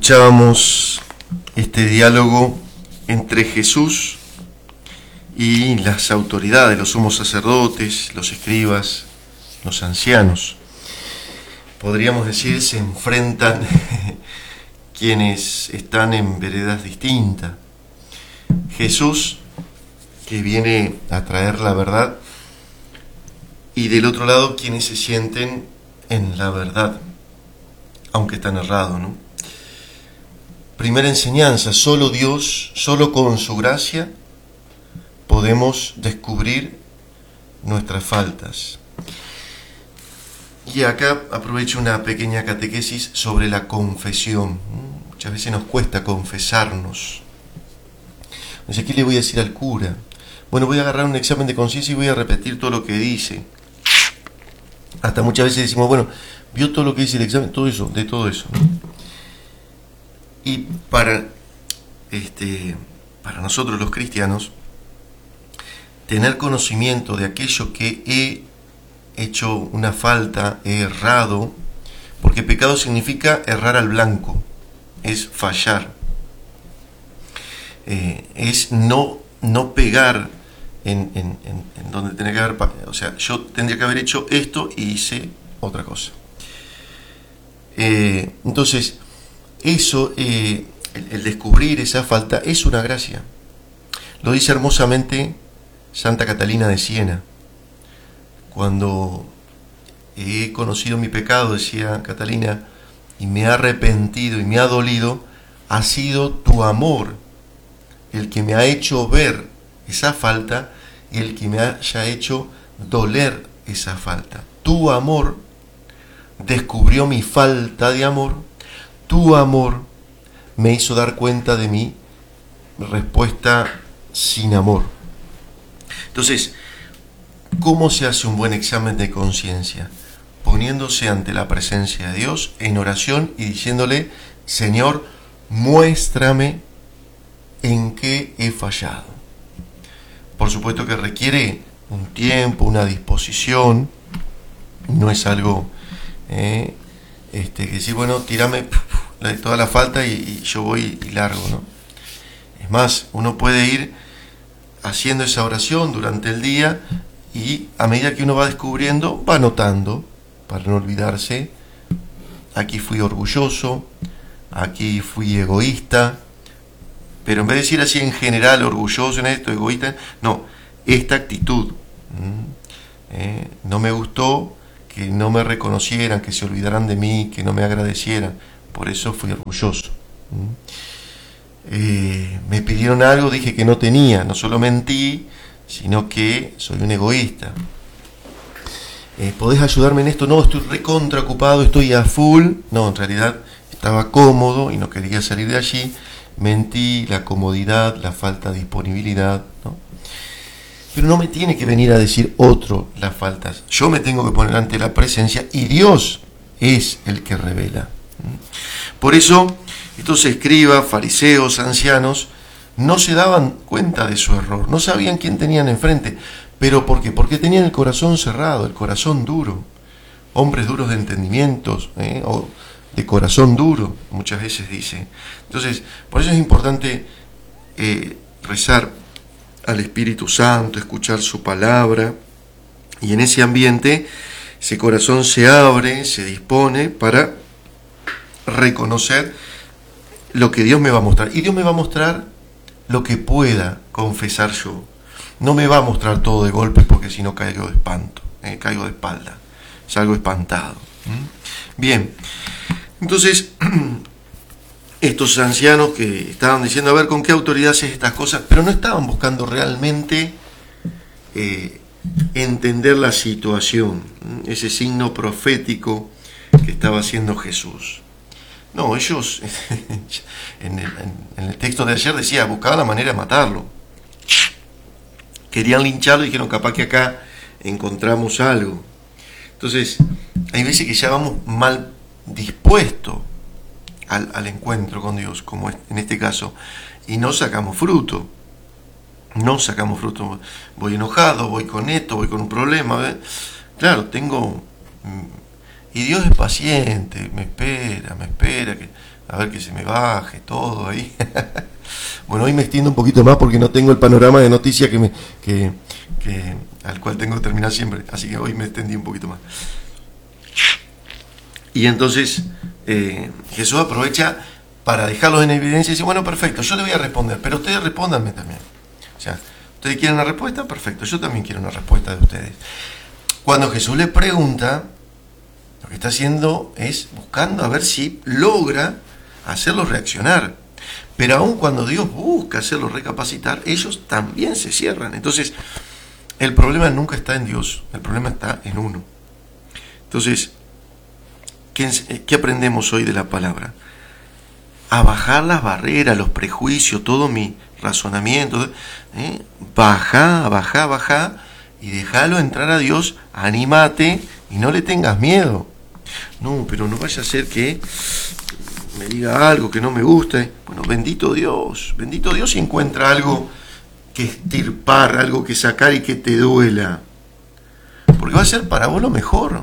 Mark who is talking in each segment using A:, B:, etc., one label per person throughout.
A: Escuchábamos este diálogo entre Jesús y las autoridades, los sumos sacerdotes, los escribas, los ancianos. Podríamos decir, se enfrentan quienes están en veredas distintas. Jesús, que viene a traer la verdad, y del otro lado quienes se sienten en la verdad, aunque están errados, ¿no? Primera enseñanza: solo Dios, solo con su gracia podemos descubrir nuestras faltas. Y acá aprovecho una pequeña catequesis sobre la confesión. Muchas veces nos cuesta confesarnos. Dice, ¿qué le voy a decir al cura? Bueno, voy a agarrar un examen de conciencia y voy a repetir todo lo que dice. Hasta muchas veces decimos, bueno, vio todo lo que dice el examen, todo eso, de todo eso, ¿no? Y para nosotros los cristianos, tener conocimiento de aquello que he hecho una falta, he errado, porque pecado significa errar al blanco, es fallar, es no pegar en donde tenía que haber, o sea, yo tendría que haber hecho esto y hice otra cosa. Entonces, eso, el descubrir esa falta es una gracia. Lo dice hermosamente Santa Catalina de Siena. Cuando he conocido mi pecado, decía Catalina, y me ha arrepentido y me ha dolido, ha sido tu amor el que me ha hecho ver esa falta y el que me haya hecho doler esa falta. Tu amor descubrió mi falta de amor, tu amor me hizo dar cuenta de mi respuesta sin amor. Entonces, ¿cómo se hace un buen examen de conciencia? Poniéndose ante la presencia de Dios en oración y diciéndole, Señor, muéstrame en qué he fallado. Por supuesto que requiere un tiempo, una disposición, no es algo que decir, bueno, tírame toda la falta y yo voy y largo, ¿no? Es más, uno puede ir haciendo esa oración durante el día y a medida que uno va descubriendo, va anotando para no olvidarse. Aquí fui orgulloso, aquí fui egoísta, pero en vez de decir así en general, orgulloso en esto, egoísta, no, esta actitud, no me gustó que no me reconocieran, que se olvidaran de mí, que no me agradecieran, por eso fui orgulloso. Me pidieron algo, dije que no tenía, no solo mentí, sino que soy un egoísta. ¿Podés ayudarme en esto? No, estoy recontra ocupado, estoy a full. No, en realidad estaba cómodo y no quería salir de allí. Mentí, la comodidad, la falta de disponibilidad, ¿no? Pero no me tiene que venir a decir otro las faltas. Yo me tengo que poner ante la presencia y Dios es el que revela. Por eso, estos escribas, fariseos, ancianos, no se daban cuenta de su error, no sabían quién tenían enfrente. ¿Pero por qué? Porque tenían el corazón cerrado, el corazón duro. Hombres duros de entendimientos, o de corazón duro, muchas veces dice. Entonces, por eso es importante rezar al Espíritu Santo, escuchar su palabra, y en ese ambiente ese corazón se abre, se dispone para reconocer lo que Dios me va a mostrar. Y Dios me va a mostrar lo que pueda confesar yo. No me va a mostrar todo de golpe porque si no caigo de espanto, caigo de espalda, salgo espantado. Bien, entonces estos ancianos que estaban diciendo, a ver, ¿con qué autoridad haces estas cosas? Pero no estaban buscando realmente entender la situación, ese signo profético que estaba haciendo Jesús. No, ellos, en el texto de ayer decía, buscaban la manera de matarlo. Querían lincharlo y dijeron, capaz que acá encontramos algo. Entonces, hay veces que ya vamos mal dispuestos al encuentro con Dios, como en este caso, y no sacamos fruto. No sacamos fruto. Voy enojado, voy con esto, voy con un problema. Claro, tengo... Y Dios es paciente, me espera, que a ver que se me baje todo ahí. Bueno, hoy me extiendo un poquito más porque no tengo el panorama de noticias al cual tengo que terminar siempre, así que hoy me extendí un poquito más. Y entonces Jesús aprovecha para dejarlos en evidencia y dice, bueno, perfecto, yo le voy a responder, pero ustedes respóndanme también. O sea, ustedes quieren una respuesta, perfecto, yo también quiero una respuesta de ustedes. Cuando Jesús le pregunta, lo que está haciendo es buscando a ver si logra hacerlos reaccionar. Pero aun cuando Dios busca hacerlos recapacitar, ellos también se cierran. Entonces, el problema nunca está en Dios, el problema está en uno. Entonces, ¿qué aprendemos hoy de la palabra? A bajar las barreras, los prejuicios, todo mi razonamiento. Baja y déjalo entrar a Dios, anímate y no le tengas miedo. No, pero no vaya a ser que me diga algo que no me guste. Bueno, bendito Dios si encuentra algo que extirpar, algo que sacar y que te duela. Porque va a ser para vos lo mejor.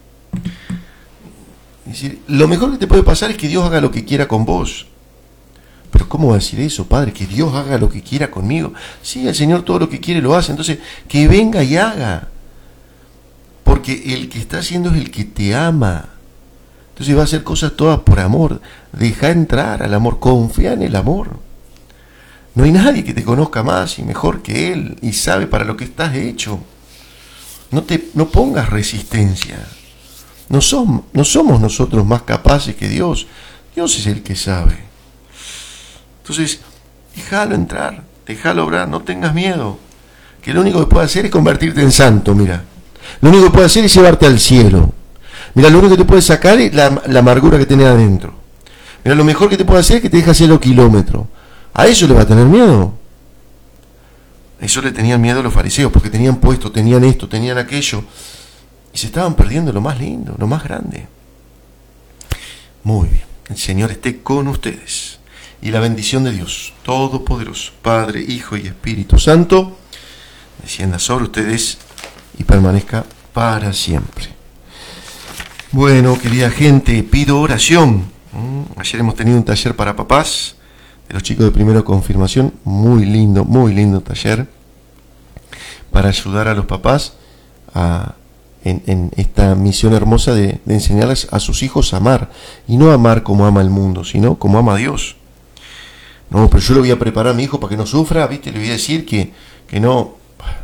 A: Es decir, lo mejor que te puede pasar es que Dios haga lo que quiera con vos. Pero ¿cómo va a decir eso, Padre? Que Dios haga lo que quiera conmigo. Sí, el Señor todo lo que quiere lo hace. Entonces, que venga y haga. Porque el que está haciendo es el que te ama. Entonces va a hacer cosas todas por amor. Deja entrar al amor. Confía en el amor. No hay nadie que te conozca más y mejor que Él. Y sabe para lo que estás hecho. No pongas resistencia. No somos nosotros más capaces que Dios. Dios es el que sabe. Entonces, déjalo entrar, déjalo obrar, no tengas miedo. Que lo único que puede hacer es convertirte en santo, mira. Lo único que puede hacer es llevarte al cielo. Mira, lo único que te puede sacar es la amargura que tenés adentro. Mira, lo mejor que te puede hacer es que te deje hacer los kilómetros. ¿A eso le va a tener miedo? Eso le tenían miedo a los fariseos, porque tenían puesto, tenían esto, tenían aquello. Y se estaban perdiendo lo más lindo, lo más grande. Muy bien, el Señor esté con ustedes. Y la bendición de Dios Todopoderoso, Padre, Hijo y Espíritu Santo, descienda sobre ustedes y permanezca para siempre. Bueno, querida gente, pido oración. Ayer hemos tenido un taller para papás, de los chicos de primera confirmación, muy lindo taller, para ayudar a los papás en esta misión hermosa de enseñarles a sus hijos a amar, y no amar como ama el mundo, sino como ama a Dios. No, pero yo lo voy a preparar a mi hijo para que no sufra, ¿viste? Le voy a decir que no.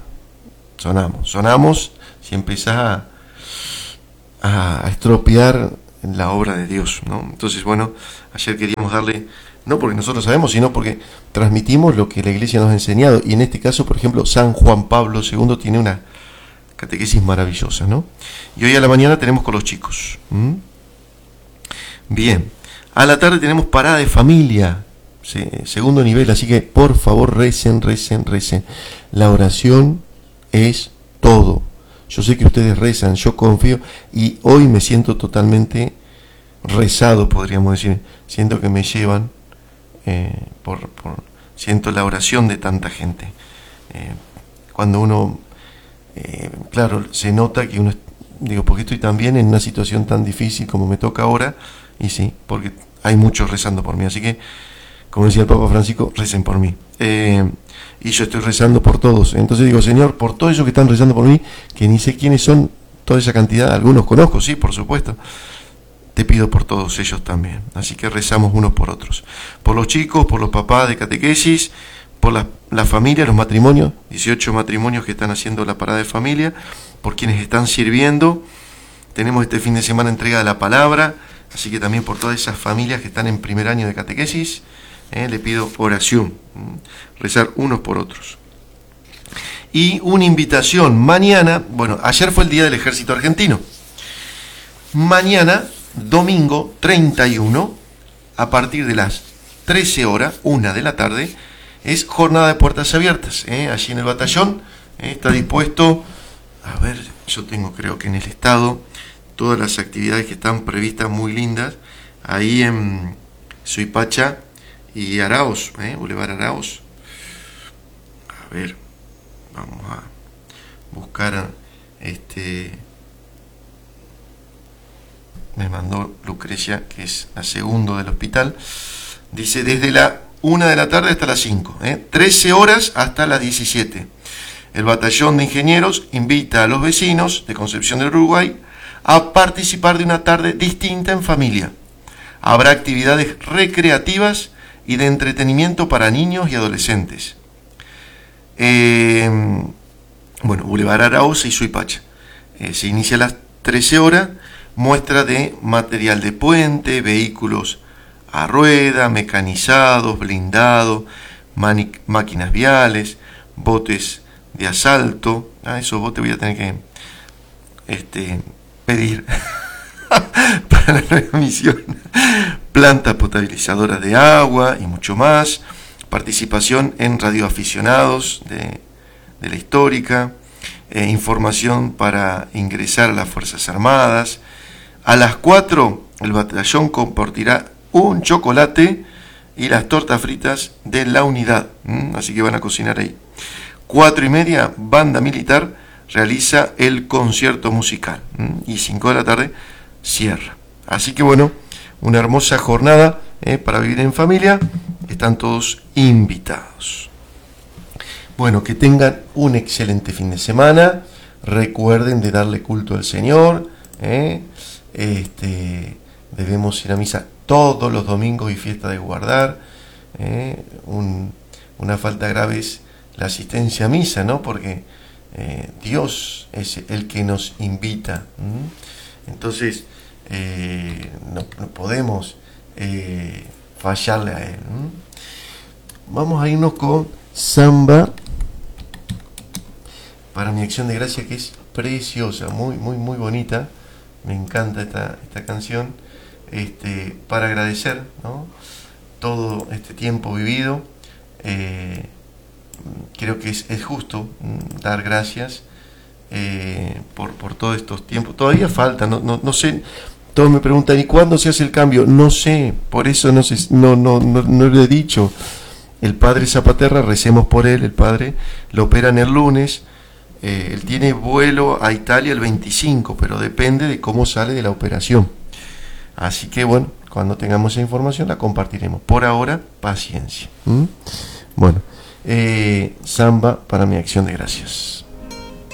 A: Sonamos si empezás a estropear la obra de Dios, ¿no? Entonces, bueno, ayer queríamos darle, no porque nosotros sabemos, sino porque transmitimos lo que la Iglesia nos ha enseñado. Y en este caso, por ejemplo, San Juan Pablo II tiene una catequesis maravillosa, ¿no? Y hoy a la mañana tenemos con los chicos. Bien, a la tarde tenemos parada de familia. Sí, segundo nivel, así que por favor recen. La oración es todo. Yo sé que ustedes rezan, yo confío y hoy me siento totalmente rezado, podríamos decir. Siento que me llevan, siento la oración de tanta gente. Cuando uno, claro, se nota que uno, porque estoy también en una situación tan difícil como me toca ahora, y sí, porque hay muchos rezando por mí, así que como decía el Papa Francisco, recen por mí. Y yo estoy rezando por todos. Entonces digo, Señor, por todos ellos que están rezando por mí, que ni sé quiénes son, toda esa cantidad, algunos conozco, sí, por supuesto. Te pido por todos ellos también. Así que rezamos unos por otros. Por los chicos, por los papás de catequesis, por la familia, los matrimonios, 18 matrimonios que están haciendo la parada de familia, por quienes están sirviendo. Tenemos este fin de semana entrega de la palabra, así que también por todas esas familias que están en primer año de catequesis. Le pido oración, rezar unos por otros. Y una invitación, mañana, ayer fue el Día del Ejército Argentino. Mañana, domingo 31, a partir de las 13 horas, 1 de la tarde, es jornada de puertas abiertas. Allí en el batallón está dispuesto, yo tengo creo que en el estado, todas las actividades que están previstas muy lindas, ahí en Suipacha y Araos, Boulevard Araos. A ver, vamos a buscar me mandó Lucrecia, que es la segunda del hospital. Dice, desde la 1 de la tarde hasta las 5, 13 horas hasta las 17. El batallón de ingenieros invita a los vecinos de Concepción del Uruguay a participar de una tarde distinta en familia. Habrá actividades recreativas y de entretenimiento para niños y adolescentes. Boulevard Araoz y Suipacha. Se inicia a las 13 horas, muestra de material de puente, vehículos a rueda, mecanizados, blindados, máquinas viales, botes de asalto. Esos botes voy a tener que pedir para la nueva misión. Plantas potabilizadoras de agua y mucho más. Participación en radioaficionados de la histórica. Información para ingresar a las Fuerzas Armadas. A las 4 el batallón compartirá un chocolate y las tortas fritas de la unidad. Así que van a cocinar ahí. 4:30, banda militar realiza el concierto musical. Y 5 de la tarde cierra. Así que bueno, una hermosa jornada para vivir en familia. Están todos invitados. Bueno, que tengan un excelente fin de semana. Recuerden de darle culto al Señor. Debemos ir a misa todos los domingos y fiesta de guardar. Una falta grave es la asistencia a misa, ¿no? Porque Dios es el que nos invita. Entonces, no podemos fallarle a Él. Vamos a irnos con Samba para mi acción de gracia, que es preciosa, muy, muy, muy bonita. Me encanta esta canción. Para agradecer, ¿no?, todo este tiempo vivido. Creo que es justo dar gracias por todos estos tiempos. Todavía falta, no sé. Todos me preguntan, ¿y cuándo se hace el cambio? No sé, por eso no lo he dicho. El padre Zapaterra, recemos por él. El padre lo operan el lunes. Él tiene vuelo a Italia el 25, pero depende de cómo sale de la operación. Así que bueno, cuando tengamos esa información la compartiremos. Por ahora, paciencia. Bueno, Samba para mi acción de gracias.